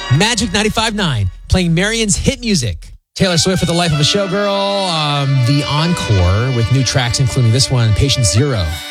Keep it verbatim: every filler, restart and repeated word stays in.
Magic ninety-five point nine, playing Marion's hit music. Taylor Swift with The Life of a Showgirl. Um, the encore with new tracks, including this one, Patient Zero.